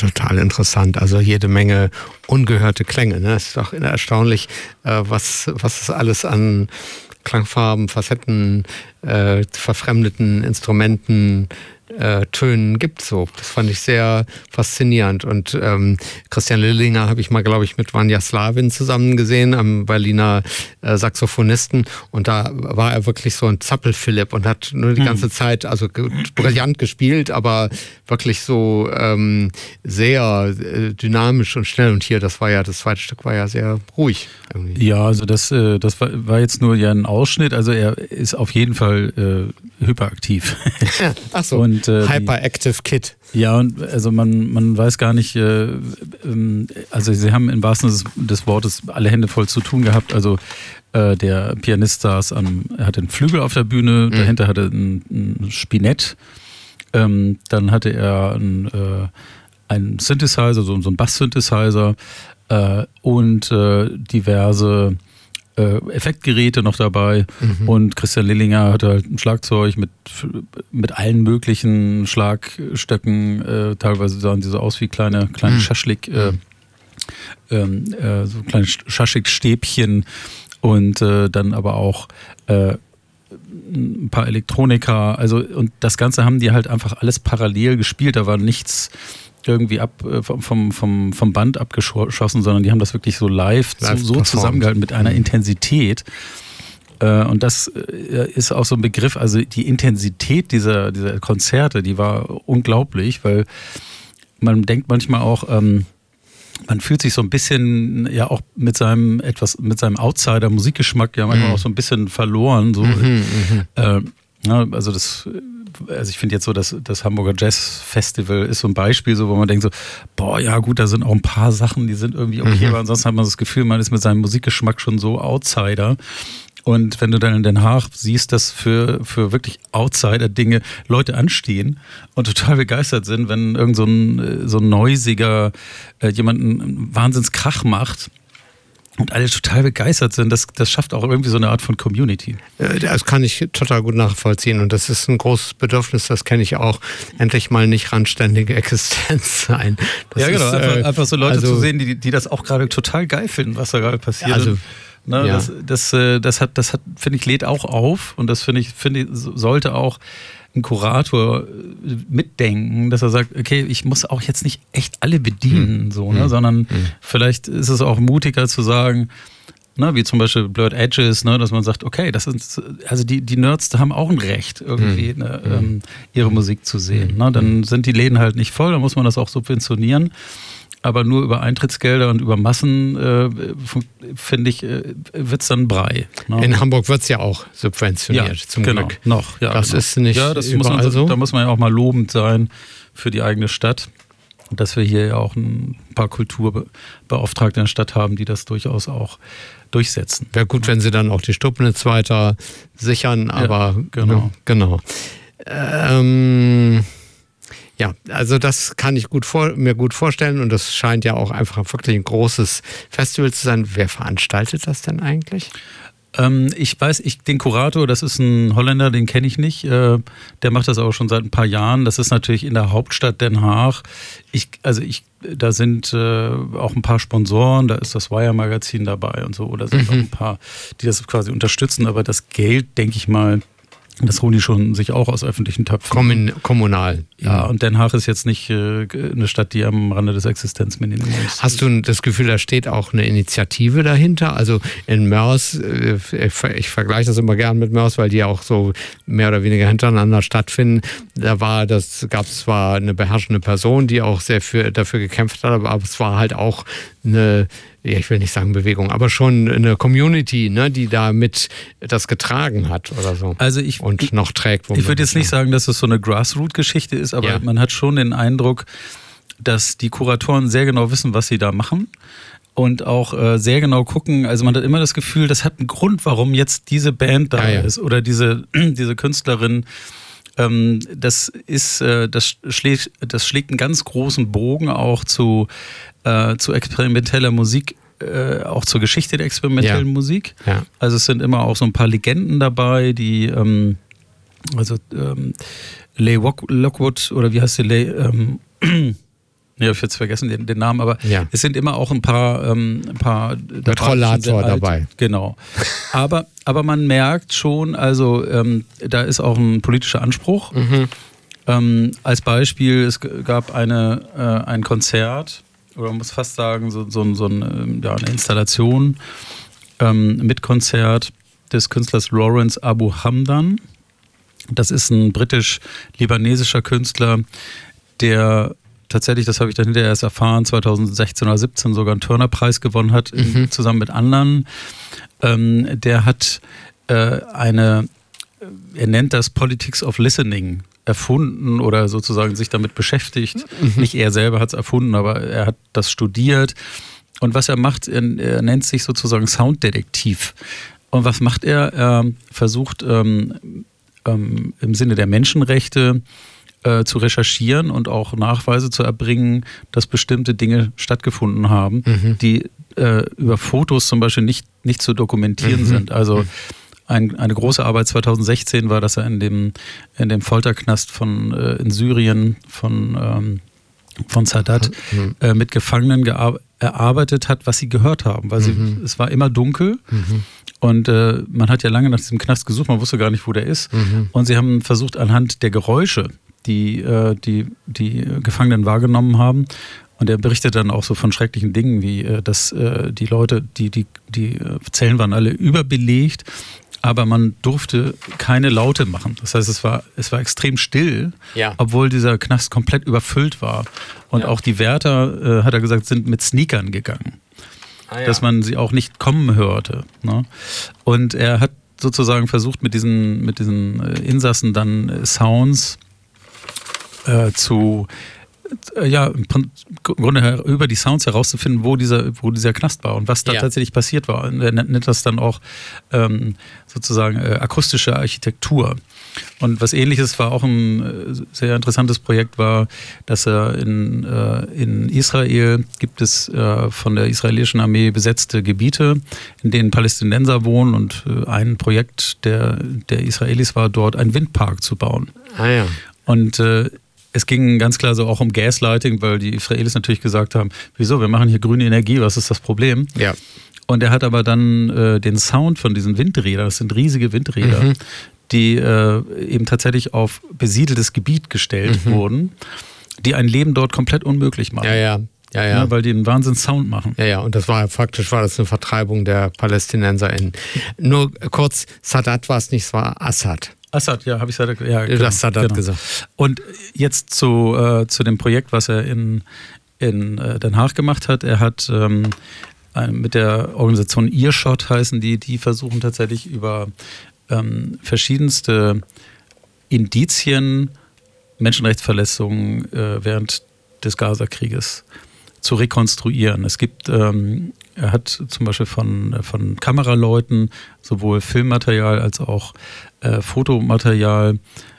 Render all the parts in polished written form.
total interessant. Also jede Menge ungehörte Klänge. Ne? Es ist doch erstaunlich, was es alles an Klangfarben, Facetten, verfremdeten Instrumenten, Tönen gibt. So. Das fand ich sehr faszinierend. Und Christian Lillinger habe ich mal, glaube ich, mit Vanja Slavin zusammen gesehen, am Berliner Saxophonisten. Und da war er wirklich so ein Zappel-Philipp und hat nur die ganze Zeit, also brillant gespielt, aber wirklich so sehr dynamisch und schnell. Und hier, das zweite Stück war ja sehr ruhig. Irgendwie. Ja, also das war jetzt nur ja ein Ausschnitt. Also er ist auf jeden Fall hyperaktiv. Ach so. Und, Hyperactive Kid. Ja, und also man weiß gar nicht, also sie haben im wahrsten Sinne des Wortes alle Hände voll zu tun gehabt. Also der Pianist er hatte einen Flügel auf der Bühne, dahinter hatte ein Spinett, dann hatte er einen Synthesizer, so einen Bass-Synthesizer und diverse Effektgeräte noch dabei und Christian Lillinger hatte halt ein Schlagzeug mit allen möglichen Schlagstöcken, teilweise sahen die so aus wie kleine Schaschlik, so kleine Schaschlik-Stäbchen und dann aber auch ein paar Elektroniker, also und das Ganze haben die halt einfach alles parallel gespielt, da war nichts irgendwie vom Band abgeschossen, sondern die haben das wirklich so live so zusammengehalten mit einer Intensität. Und das ist auch so ein Begriff, also die Intensität dieser Konzerte, die war unglaublich, weil man denkt manchmal auch, man fühlt sich so ein bisschen ja auch mit seinem Outsider-Musikgeschmack ja manchmal auch so ein bisschen verloren. So. Also ich finde jetzt so, das Hamburger Jazz Festival ist so ein Beispiel, so, wo man denkt so, boah, ja gut, da sind auch ein paar Sachen, die sind irgendwie okay, aber ansonsten hat man das Gefühl, man ist mit seinem Musikgeschmack schon so Outsider. Und wenn du dann in Den Haag siehst, dass für wirklich Outsider-Dinge Leute anstehen und total begeistert sind, wenn irgend so ein Neusiger jemand einen Wahnsinnskrach macht, und alle total begeistert sind, das schafft auch irgendwie so eine Art von Community. Das kann ich total gut nachvollziehen und das ist ein großes Bedürfnis, das kenne ich auch, endlich mal nicht randständige Existenz sein. Das genau, ist, einfach so Leute zu sehen, die das auch gerade total geil finden, was da gerade passiert. Also, das hat, finde ich, lädt auch auf und das finde ich, sollte auch ein Kurator mitdenken, dass er sagt, okay, ich muss auch jetzt nicht echt alle bedienen, sondern vielleicht ist es auch mutiger zu sagen, wie zum Beispiel Blurred Edges, dass man sagt, okay, das sind, also die Nerds haben auch ein Recht, irgendwie ihre Musik zu sehen. Dann sind die Läden halt nicht voll, dann muss man das auch subventionieren. Aber nur über Eintrittsgelder und über Massen, finde ich, wird es dann Brei. Ne? In Hamburg wird es ja auch subventioniert, zum Glück. Noch, ja. Das ist nicht überall so. Da muss man ja auch mal lobend sein für die eigene Stadt. Dass wir hier ja auch ein paar Kulturbeauftragte in der Stadt haben, die das durchaus auch durchsetzen. Wäre gut, wenn sie dann auch die Stubnitz weiter sichern, aber genau. Ja, also das kann ich mir gut vorstellen und das scheint ja auch einfach wirklich ein großes Festival zu sein. Wer veranstaltet das denn eigentlich? Ich weiß, den Kurator, das ist ein Holländer, den kenne ich nicht. Der macht das auch schon seit ein paar Jahren. Das ist natürlich in der Hauptstadt Den Haag. Da sind auch ein paar Sponsoren, da ist das Wire-Magazin dabei und so. Oder sind auch ein paar, die das quasi unterstützen. Aber das Geld, denke ich mal, das holen die schon sich auch aus öffentlichen Töpfen. Kommunal. Ja, und Den Haag ist jetzt nicht eine Stadt, die am Rande des Existenzminimums ist. Hast du das Gefühl, da steht auch eine Initiative dahinter? Also in Moers, ich vergleiche das immer gern mit Moers, weil die ja auch so mehr oder weniger hintereinander stattfinden. Gab es zwar eine beherrschende Person, die auch sehr dafür gekämpft hat, aber es war halt auch eine, ich will nicht sagen Bewegung, aber schon eine Community, ne, die damit das getragen hat oder so. Also noch trägt. Ich würde jetzt nicht sagen, dass es so eine Grassroot-Geschichte ist, aber man hat schon den Eindruck, dass die Kuratoren sehr genau wissen, was sie da machen und auch sehr genau gucken. Also man hat immer das Gefühl, das hat einen Grund, warum jetzt diese Band da ist oder diese Künstlerin. Das schlägt einen ganz großen Bogen auch zu experimenteller Musik, auch zur Geschichte der experimentellen Musik. Ja. Also es sind immer auch so ein paar Legenden dabei, die Leigh Lockwood oder wie heißt sie? Ja, ich habe jetzt vergessen den Namen, aber es sind immer auch ein paar mit Rollator dabei. Genau. aber man merkt schon, also da ist auch ein politischer Anspruch. Als Beispiel, es gab ein Konzert, oder man muss fast sagen, eine Installation mit Konzert des Künstlers Lawrence Abu Hamdan. Das ist ein britisch-libanesischer Künstler, der tatsächlich, das habe ich dann hinterher erst erfahren, 2016 oder 2017 sogar einen Turner-Preis gewonnen hat, zusammen mit anderen. Der hat er nennt das Politics of Listening erfunden oder sozusagen sich damit beschäftigt. Nicht er selber hat es erfunden, aber er hat das studiert. Und was er macht, er nennt sich sozusagen Sounddetektiv. Und was macht er? Er versucht im Sinne der Menschenrechte zu recherchieren und auch Nachweise zu erbringen, dass bestimmte Dinge stattgefunden haben, die über Fotos zum Beispiel nicht zu dokumentieren sind. Also eine große Arbeit 2016 war, dass er in dem Folterknast in Syrien von Sadat mit Gefangenen erarbeitet hat, was sie gehört haben, weil es war immer dunkel. Und man hat ja lange nach diesem Knast gesucht, man wusste gar nicht, wo der ist. Und sie haben versucht, anhand der Geräusche, die Gefangenen wahrgenommen haben, und er berichtet dann auch so von schrecklichen Dingen, wie dass die Leute, die Zellen waren alle überbelegt, aber man durfte keine Laute machen. Das heißt, es war extrem still, obwohl dieser Knast komplett überfüllt war. Und auch die Wärter, hat er gesagt, sind mit Sneakern gegangen. Dass man sie auch nicht kommen hörte. Ne? Und er hat sozusagen versucht, mit diesen Insassen dann Sounds im Grunde über die Sounds herauszufinden, wo dieser Knast war und was da tatsächlich passiert war. Und er nennt das dann auch sozusagen akustische Architektur. Und was Ähnliches war auch ein sehr interessantes Projekt, war, dass er in Israel gibt es von der israelischen Armee besetzte Gebiete, in denen Palästinenser wohnen, und ein Projekt der Israelis war, dort einen Windpark zu bauen. Und es ging ganz klar so auch um Gaslighting, weil die Israelis natürlich gesagt haben, wieso, wir machen hier grüne Energie, was ist das Problem? Ja. Und er hat aber dann den Sound von diesen Windrädern, das sind riesige Windräder, die eben tatsächlich auf besiedeltes Gebiet gestellt wurden, die ein Leben dort komplett unmöglich machen. Ja, weil die einen Wahnsinns-Sound machen. Ja, und das war faktisch eine Vertreibung der Palästinenser nur kurz, Sadat war es nicht, es war Assad. Assad, ja, habe ich Sadat gesagt. Ja, du hast Sadat gesagt. Und jetzt zu dem Projekt, was er in Den Haag gemacht hat. Er hat mit der Organisation Earshot heißen die versuchen tatsächlich über verschiedenste Indizien, Menschenrechtsverletzungen während des Gaza-Krieges zu rekonstruieren. Es gibt, er hat zum Beispiel von Kameraleuten sowohl Filmmaterial als auch Fotomaterial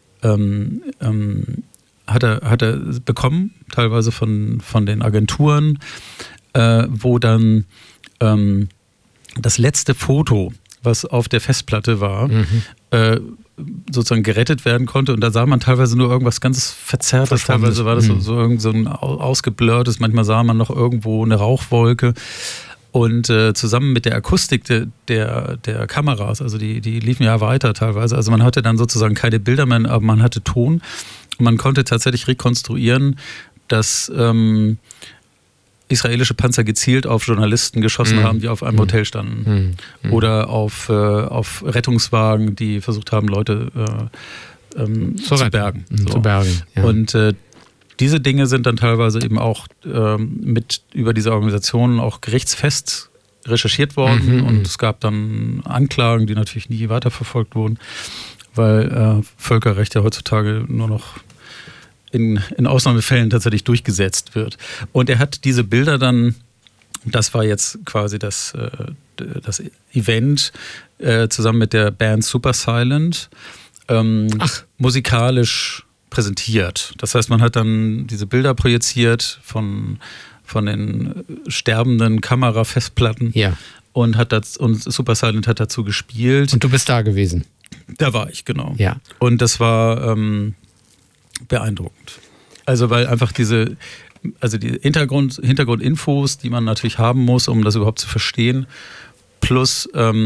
hat er bekommen, teilweise von den Agenturen, wo dann das letzte Foto, was auf der Festplatte war, sozusagen gerettet werden konnte. Und da sah man teilweise nur irgendwas ganz Verzerrtes. Teilweise war das so ein ausgeblurrtes. Manchmal sah man noch irgendwo eine Rauchwolke. Und zusammen mit der Akustik der Kameras, also die liefen ja weiter teilweise. Also man hatte dann sozusagen keine Bilder mehr, aber man hatte Ton. Und man konnte tatsächlich rekonstruieren, dass israelische Panzer gezielt auf Journalisten geschossen haben, die auf einem Hotel standen. Oder auf Rettungswagen, die versucht haben, Leute zu bergen. Zu bergen, ja. Und diese Dinge sind dann teilweise eben auch über diese Organisationen auch gerichtsfest recherchiert worden. Und es gab dann Anklagen, die natürlich nie weiterverfolgt wurden, weil Völkerrecht ja heutzutage nur noch in Ausnahmefällen tatsächlich durchgesetzt wird. Und er hat diese Bilder dann, das war jetzt quasi das Event, zusammen mit der Band Super Silent, musikalisch präsentiert. Das heißt, man hat dann diese Bilder projiziert von den sterbenden Kamerafestplatten und Super Silent hat dazu gespielt. Und du bist da gewesen? Da war ich, genau. Ja. Und das war beeindruckend. Also weil einfach also die Hintergrundinfos, die man natürlich haben muss, um das überhaupt zu verstehen, plus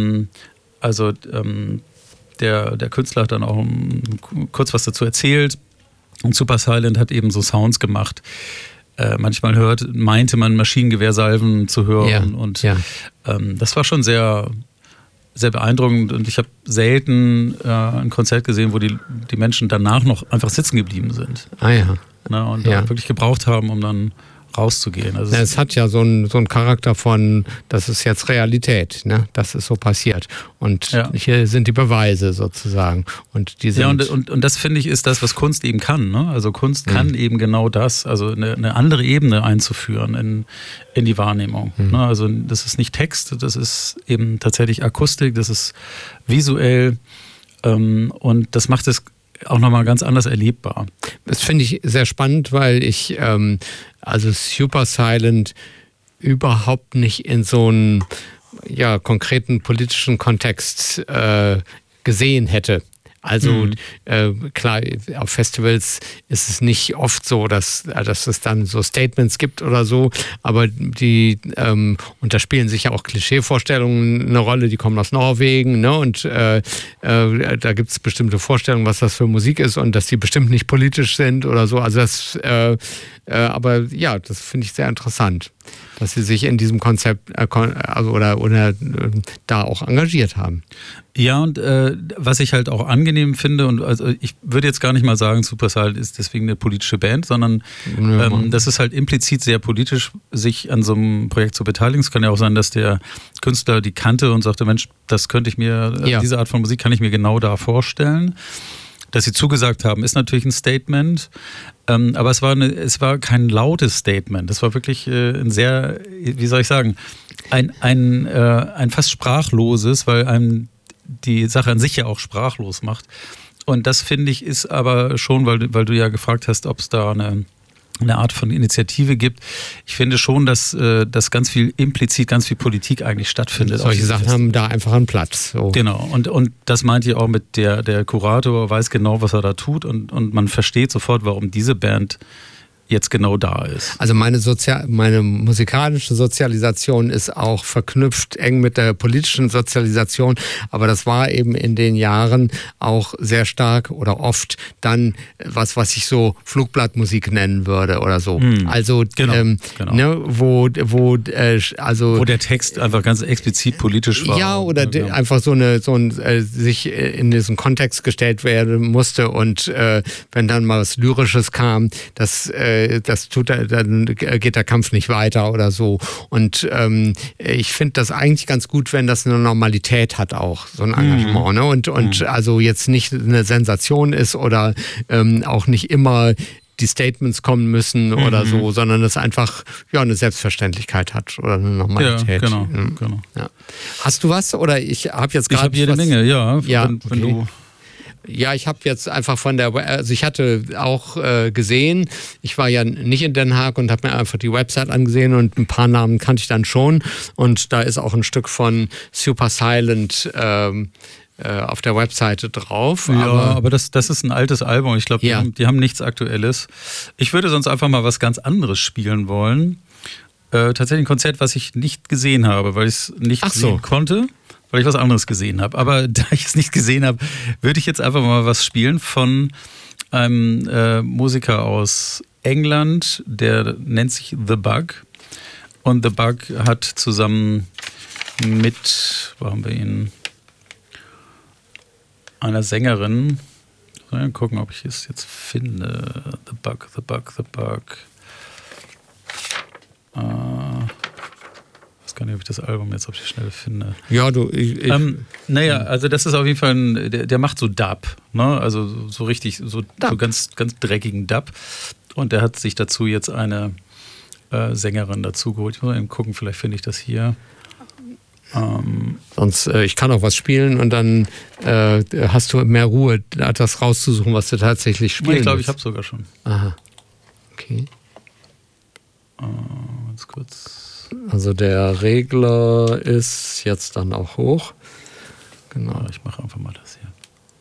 der Künstler hat dann auch kurz was dazu erzählt. Und Supersilent hat eben so Sounds gemacht. Manchmal meinte man Maschinengewehrsalven zu hören. Und das war schon sehr, sehr beeindruckend. Und ich habe selten ein Konzert gesehen, wo die Menschen danach noch einfach sitzen geblieben sind. Und wirklich gebraucht haben, um dann rauszugehen. Also es hat ja so einen Charakter von, das ist jetzt Realität, ne? Das ist so passiert. Und hier sind die Beweise sozusagen. Und die sind und das finde ich ist das, was Kunst eben kann. Ne? Also Kunst kann eben genau das, also eine andere Ebene einzuführen in die Wahrnehmung. Ne? Also das ist nicht Text, das ist eben tatsächlich Akustik, das ist visuell und das macht es auch nochmal ganz anders erlebbar. Das finde ich sehr spannend, weil ich also Supersilent überhaupt nicht in so einen konkreten politischen Kontext gesehen hätte. Also klar, auf Festivals ist es nicht oft so, dass es dann so Statements gibt oder so, aber und da spielen sicher auch Klischeevorstellungen eine Rolle, die kommen aus Norwegen, ne? Und da gibt es bestimmte Vorstellungen, was das für Musik ist und dass die bestimmt nicht politisch sind oder so. Also das, aber ja, das finde ich sehr interessant, dass sie sich in diesem Konzept oder da auch engagiert haben. Ja, und was ich halt auch angenehm finde, und also ich würde jetzt gar nicht mal sagen, Supersilent ist deswegen eine politische Band, sondern das ist halt implizit sehr politisch, sich an so einem Projekt zu beteiligen. Es kann ja auch sein, dass der Künstler die kannte und sagte, Mensch, das könnte ich mir, diese Art von Musik kann ich mir genau da vorstellen. Dass sie zugesagt haben, ist natürlich ein Statement, aber es war kein lautes Statement. Es war wirklich ein sehr, wie soll ich sagen, ein fast sprachloses, weil einem die Sache an sich ja auch sprachlos macht. Und das finde ich ist aber schon, weil du ja gefragt hast, ob es da eine Art von Initiative gibt. Ich finde schon, dass ganz viel implizit, ganz viel Politik eigentlich stattfindet. Solche Sachen haben da einfach einen Platz. So. Genau, und das meinte ich auch mit der Kurator weiß genau, was er da tut und man versteht sofort, warum diese Band jetzt genau da ist. Also meine musikalische Sozialisation ist auch verknüpft eng mit der politischen Sozialisation, aber das war eben in den Jahren auch sehr stark oder oft dann was ich so Flugblattmusik nennen würde oder so. Also genau. Ne, wo der Text einfach ganz explizit politisch war. Ja, oder einfach sich in diesen Kontext gestellt werden musste und wenn dann mal was Lyrisches kam, dann geht der Kampf nicht weiter oder so. Und ich finde das eigentlich ganz gut, wenn das eine Normalität hat auch, so ein Engagement. Ne? Und also jetzt nicht eine Sensation ist oder auch nicht immer die Statements kommen müssen oder so, sondern es einfach eine Selbstverständlichkeit hat oder eine Normalität. Ja, genau. Ja. Hast du was? Oder ich habe jetzt gerade... Ich habe jede Menge, ja. Wenn du... Ja, ich habe jetzt einfach ich hatte auch gesehen, ich war ja nicht in Den Haag und habe mir einfach die Website angesehen und ein paar Namen kannte ich dann schon und da ist auch ein Stück von Supersilent auf der Webseite drauf. Ja, aber das ist ein altes Album. Ich glaube, die haben nichts Aktuelles. Ich würde sonst einfach mal was ganz anderes spielen wollen. Tatsächlich ein Konzert, was ich nicht gesehen habe, weil ich es nicht sehen konnte. Weil ich was anderes gesehen habe. Aber da ich es nicht gesehen habe, würde ich jetzt einfach mal was spielen von einem Musiker aus England, der nennt sich The Bug. Und The Bug hat zusammen mit, wo haben wir ihn, einer Sängerin, mal gucken, ob ich es jetzt finde. The Bug. Ich weiß gar nicht, ob ich das Album jetzt auf die Schnelle finde. Ja, also das ist auf jeden Fall der macht so Dub, ne? Also so richtig, so ganz, ganz dreckigen Dub. Und der hat sich dazu jetzt eine Sängerin dazu geholt. Ich muss mal eben gucken, vielleicht finde ich das hier. Sonst, ich kann auch was spielen und dann hast du mehr Ruhe, das rauszusuchen, was du tatsächlich spielst. Ich glaube, ich habe sogar schon. Aha. Okay. Ganz kurz. Also der Regler ist jetzt dann auch hoch. Genau. Ich mache einfach mal das hier.